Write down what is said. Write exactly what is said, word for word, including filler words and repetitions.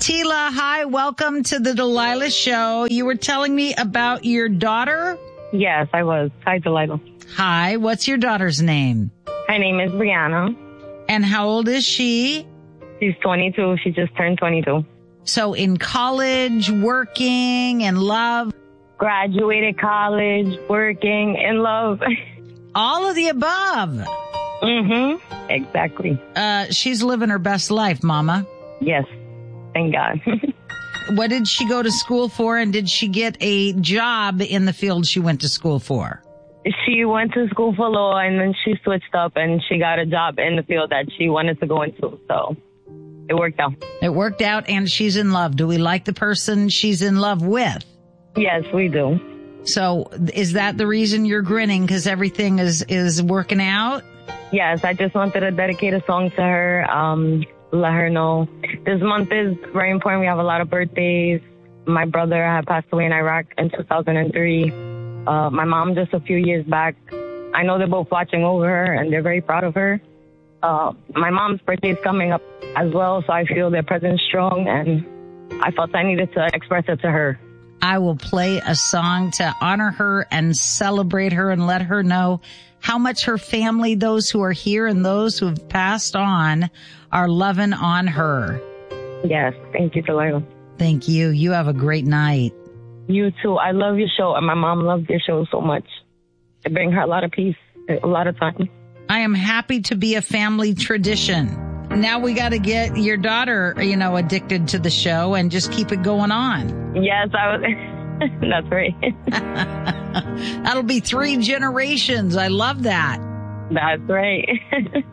Tila, hi, welcome to the Delilah Show. You were telling me about your daughter? Yes, I was. Hi, Delilah. Hi, what's your daughter's name? Her name is Brianna. And how old is she? She's twenty-two. She just turned twenty-two. So in college, working, in love? Graduated college, working, in love. All of the above. Mm-hmm. Exactly. Uh, she's living her best life, Mama. Yes. Thank God. What did she go to school for, and did she get a job in the field she went to school for? She went to school for law, and then she switched up, and she got a job in the field that she wanted to go into. So it worked out. It worked out, and she's in love. Do we like the person she's in love with? Yes, we do. So is that the reason you're grinning, because everything is, is working out? Yes, I just wanted to dedicate a song to her, um, let her know. This month is very important. We have a lot of birthdays. My brother had passed away in Iraq in two thousand three. Uh, my mom just a few years back. I know they're both watching over her, and they're very proud of her. Uh, my mom's birthday is coming up as well, so I feel their presence strong, and I felt I needed to express it to her. I will play a song to honor her and celebrate her and let her know how much her family, those who are here and those who have passed on, are loving on her. Yes. Thank you, Delilah. Thank you. You have a great night. You too. I love your show, and my mom loves your show so much. It brings her a lot of peace, a lot of time. I am happy to be a family tradition. Now we got to get your daughter, you know, addicted to the show and just keep it going on. Yes, I was. That's right. That'll be three generations. I love that. That's right.